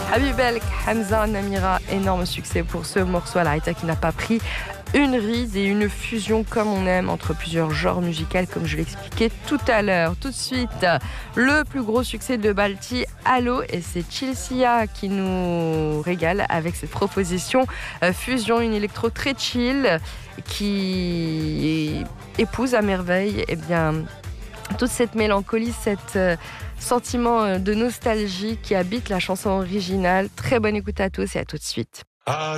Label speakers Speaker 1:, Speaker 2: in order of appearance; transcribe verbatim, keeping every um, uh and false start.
Speaker 1: Habib El Hamza Namira, énorme succès pour ce morceau à la Rita qui n'a pas pris une ride et une fusion comme on aime entre plusieurs genres musicaux comme je l'expliquais tout à l'heure. Tout de suite, le plus gros succès de Balti, Allo, et c'est Chilsia qui nous régale avec cette proposition euh, fusion, une électro très chill qui épouse à merveille eh bien, toute cette mélancolie, cet euh, sentiment de nostalgie qui habite la chanson originale. Très bonne écoute à tous et à tout de suite.